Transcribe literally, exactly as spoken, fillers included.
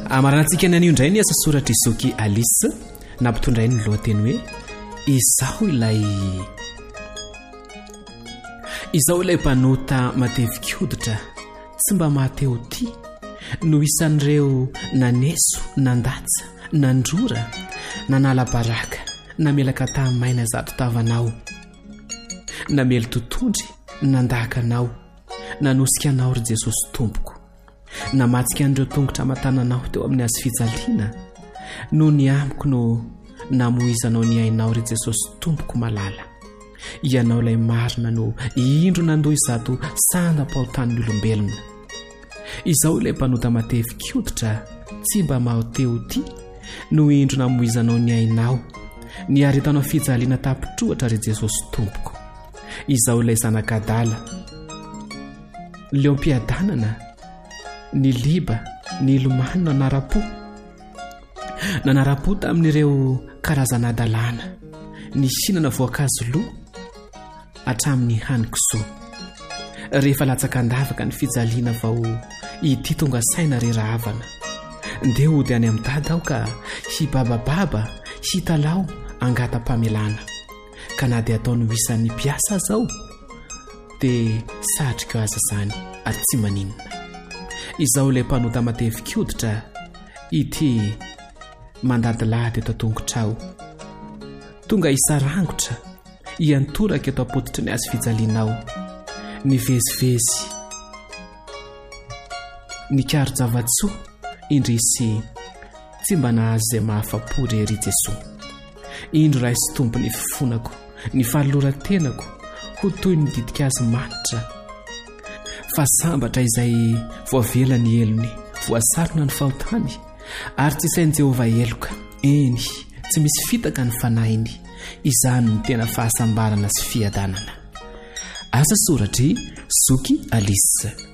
Amarantsika ny anio indray ny asa soratra Izoky Alice nampitondray ny lohateny hoe izaho ilay izaho ilay mpanota matevika hoditra tsy mba mahateo ty no isan'ireo naneso nandatsa nandrora nanala baraka namelaka tamaina zato tavanao namely totondry nandahaka anao nanosika anao ry Jesosy tompoko namatsika an'ireo tongotra amantananao teo amin'ny azo fijaliana no ny amiko no namoizanao ny ainao ry Jesosy tompoko malala ianao ilay marina no indro nandoa izato sandam-pahotan'ny olombelona izaho ilay mpanota matevika hoditra tsy mba mahoteo ty no indro namoizanao ny ainao ny aretanao fijaliana tapitrohatra ry Jesosy tompoko izaho ilay zanakadala leo mpiadanana ny liba ny ilomano nanara-po nanara-po tamin'ireo karazana dalàna ny hinana voankazo loha hatramin'ny hanikisoa rehefa latsaka-ndavaka ny fijaliana vao ity tonga saina rerahavana ndeha hody any amin'ny dada aho ka hibabababa hitalao angata-pamelana ka na dia ataony ho isan'ny mpiasa zao dia satrika aza zany ary tsy maninona izaho ilay mpanota matevika hoditra ity mandadilady eto tongotrao tonga isarangotra iantoraka eto apotitra ny azo fijalianao ny vezivezy ny karo-javatsoa indrisy tsy mba nahazo izay mahafa-po rery Jesosy indro raha isy tompo ny fifonako ny fahalora-tenako ho toy ny didika azy manitra fa sambatra izay voavela ny elony voasarona ny fahotany ary tsy sain'i Jehovah eloka eny tsy misy fitaka ny fanahiny izany ny tena fahasambarana sy fiadanana asa soratry Zoky Alice.